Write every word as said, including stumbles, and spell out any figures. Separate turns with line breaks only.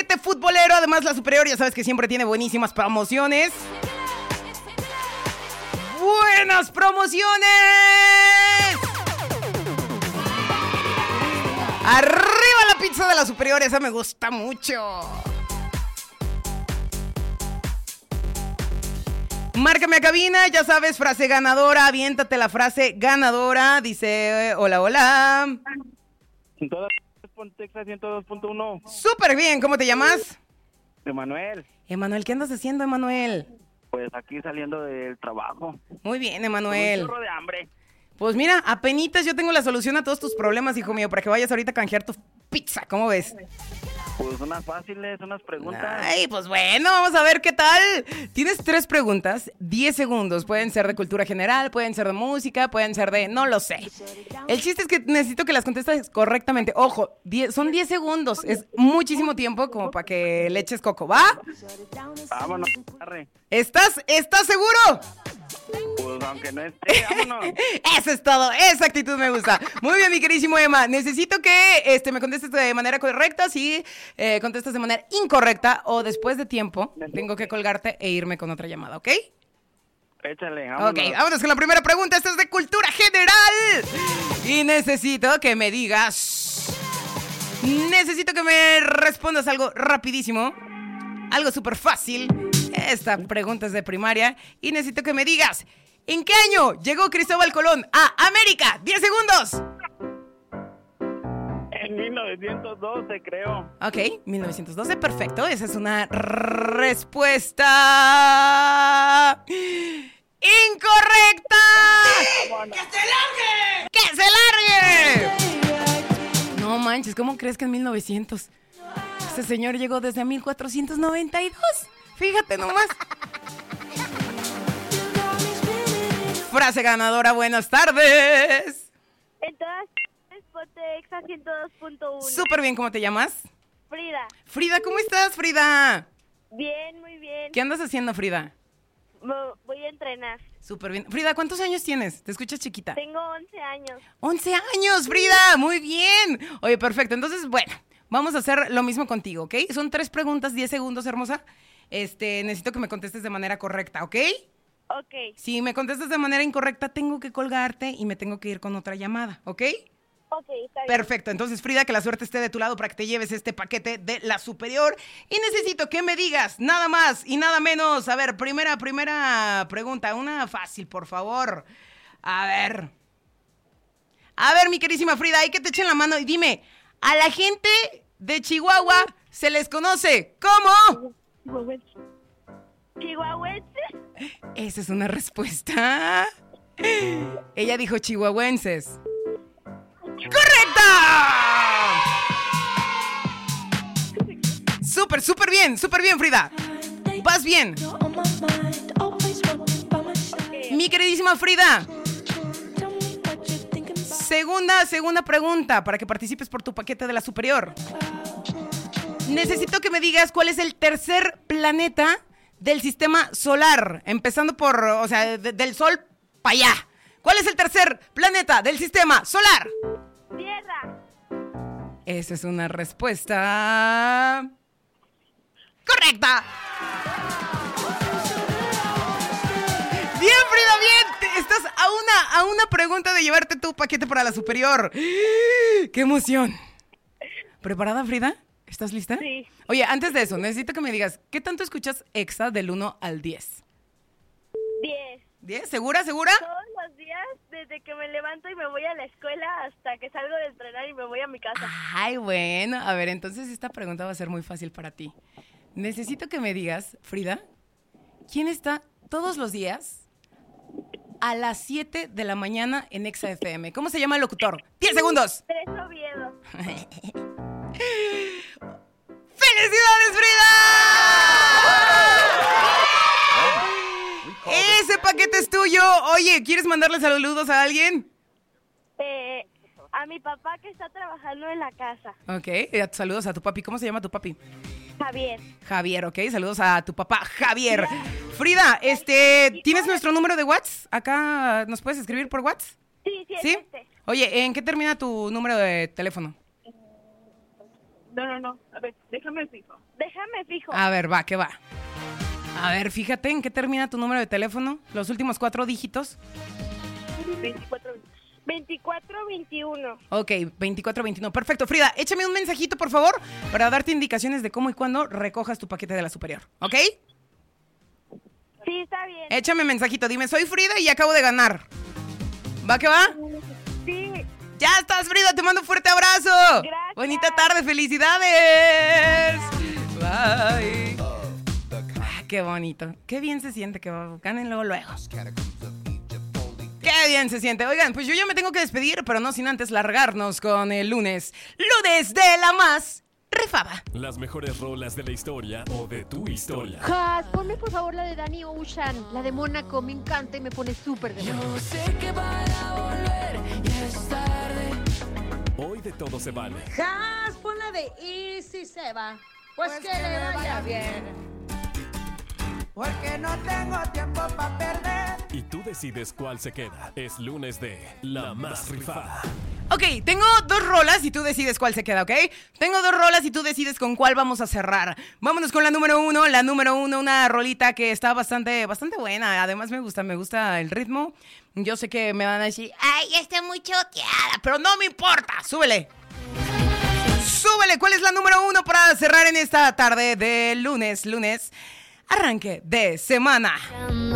paquete futbolero. Además, La Superior, ya sabes que siempre tiene buenísimas promociones. ¡Buenas promociones! ¡Arriba la pizza de La Superior! Esa me gusta mucho. Márcame a cabina, ya sabes, frase ganadora. Aviéntate la frase ganadora. Dice, hola, hola.
En todas Pontexa ciento dos punto uno.
Súper bien, ¿cómo te llamas?
Emanuel.
Emanuel, ¿qué andas haciendo, Emanuel?
Pues aquí saliendo del trabajo.
Muy bien, Emanuel.
Un chorro de hambre.
Pues mira, apenitas yo tengo la solución a todos tus problemas, hijo mío, para que vayas ahorita a canjear tu pizza, ¿cómo ves?
Pues unas fáciles, unas preguntas.
Ay, pues bueno, vamos a ver qué tal. Tienes tres preguntas, diez segundos. Pueden ser de cultura general, pueden ser de música, pueden ser de... no lo sé. El chiste es que necesito que las contestes correctamente. Ojo, diez, son diez segundos. Es muchísimo tiempo como para que le eches coco, ¿va?
Vámonos, arre.
¿Estás, estás seguro?
Pues aunque no esté, vámonos.
Eso es todo, esa actitud me gusta. Muy bien, mi queridísimo Emma. Necesito que este, me contestes de manera correcta. Si eh, contestas de manera incorrecta o después de tiempo, tengo que colgarte e irme con otra llamada, ¿ok?
Échale, vámonos.
Ok, vámonos con la primera pregunta. Esta es de cultura general. Y necesito que me digas... Necesito que me respondas algo rapidísimo. Algo súper fácil. Esta pregunta es de primaria. Y necesito que me digas, ¿en qué año llegó Cristóbal Colón a América? ¡diez segundos!
En mil novecientos doce, creo.
Ok, mil novecientos doce, perfecto. Esa es una respuesta... ¡incorrecta!
¡Que
se largue! ¡Que se largue! No manches, ¿cómo crees que en mil novecientos? Ese señor llegó desde mil cuatrocientos noventa y dos. Fíjate nomás. Frase ganadora, buenas tardes.
En todas Pontexa ciento dos punto uno.
Súper bien, ¿cómo te llamas?
Frida.
Frida, ¿cómo estás, Frida?
Bien, muy bien.
¿Qué andas haciendo, Frida?
Mo- Voy a entrenar.
Súper bien. Frida, ¿cuántos años tienes? Te escuchas chiquita.
Tengo once años.
once años, Frida. Muy bien. Oye, perfecto. Entonces, bueno, vamos a hacer lo mismo contigo, ¿ok? Son tres preguntas, diez segundos, hermosa. Este, necesito que me contestes de manera correcta, ¿ok?
Ok.
Si me contestas de manera incorrecta, tengo que colgarte y me tengo que ir con otra llamada, ¿ok?
Ok, está bien.
Perfecto. Entonces, Frida, que la suerte esté de tu lado para que te lleves este paquete de La Superior. Y necesito que me digas nada más y nada menos. A ver, primera, primera pregunta. Una fácil, por favor. A ver. A ver, mi querísima Frida, hay que te echen la mano y dime, a la gente de Chihuahua se les conoce ¿cómo?
Chihuahuense.
Esa es una respuesta. Ella dijo chihuahuenses. ¡Correcta! Súper, súper bien, súper bien, Frida. Vas bien. Mi queridísima Frida. Segunda, segunda pregunta para que participes por tu paquete de La Superior. Necesito que me digas cuál es el tercer planeta del sistema solar. Empezando por, o sea, de, del Sol para allá. ¿Cuál es el tercer planeta del sistema solar?
Tierra.
Esa es una respuesta... ¡correcta! Bien, Frida, bien. Te- Estás a una, a una pregunta de llevarte tu paquete para La Superior. ¡Qué emoción! ¿Preparada, Frida? ¿Estás lista?
Sí.
Oye, antes de eso, necesito que me digas, ¿qué tanto escuchas Exa del uno al diez?
Diez.
¿diez? ¿Segura, segura?
Todos los días, desde que me levanto y me voy a la escuela hasta que salgo de entrenar y me voy a mi casa.
Ay, bueno. A ver, entonces esta pregunta va a ser muy fácil para ti. Necesito que me digas, Frida, ¿quién está todos los días a las siete de la mañana en Exa F M? ¿Cómo se llama el locutor? ¡diez segundos!
Tres Oviedo.
¡Felicidades, Frida! Ese paquete es tuyo. Oye, ¿quieres mandarle saludos a alguien?
Eh, a mi papá que está trabajando en la casa.
Ok, eh, saludos a tu papi. ¿Cómo se llama tu papi?
Javier.
Javier, ok, saludos a tu papá, Javier. Frida, este, ¿tienes nuestro número de WhatsApp? Acá, ¿nos puedes escribir por WhatsApp?
Sí, sí, es
¿Sí?
este.
Oye, ¿en qué termina tu número de teléfono?
No, no, no. A ver, déjame fijo. Déjame fijo.
A ver, va, ¿qué va? A ver, fíjate, ¿en qué termina tu número de teléfono? Los últimos cuatro dígitos.
veinticuatro, veinticuatro, veintiuno.
Ok, veinticuatro veintiuno. Perfecto. Frida, échame un mensajito, por favor, para darte indicaciones de cómo y cuándo recojas tu paquete de la superior. ¿Ok?
Sí, está bien.
Échame mensajito. Dime, soy Frida y acabo de ganar. ¿Va que va?
Sí.
Ya estás, Frida. Te mando un fuerte abrazo.
Gracias.
Bonita tarde. Felicidades. Bye. Ah, qué bonito. Qué bien se siente que ganen luego, luego. Qué bien se siente. Oigan, pues yo ya me tengo que despedir, pero no sin antes largarnos con el lunes. Lunes de la más rifada.
Las mejores rolas de la historia o de tu historia.
Has, ponme por favor la de Danny Ocean, la de Mónaco, me encanta y me pone súper de buena.
Yo sé que para volver ya es tarde.
Hoy de todo se vale.
Has, pon la de Y si se va, pues, pues que, que le vaya bien. Porque no tengo tiempo para perder.
Y tú decides cuál se queda. Es lunes de La Más Rifada.
Ok, tengo dos rolas y tú decides cuál se queda, ¿ok? Tengo dos rolas y tú decides con cuál vamos a cerrar. Vámonos con la número uno. La número uno, una rolita que está bastante, bastante buena. Además me gusta, me gusta el ritmo. Yo sé que me van a decir, ay, está muy choteada, pero no me importa. Súbele. Súbele. ¿Cuál es la número uno para cerrar en esta tarde de lunes? Lunes. Arranque de semana.